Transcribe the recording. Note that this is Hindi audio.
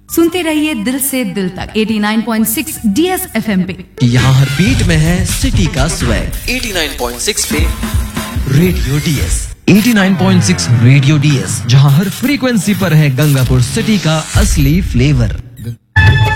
सुनते रहिए दिल से दिल तक 89.6 DS FM पे। यहाँ हर बीट में है सिटी का स्वैग 89.6 पे रेडियो DS 89.6 रेडियो DS, जहाँ हर फ्रीक्वेंसी पर है गंगापुर सिटी का असली फ्लेवर।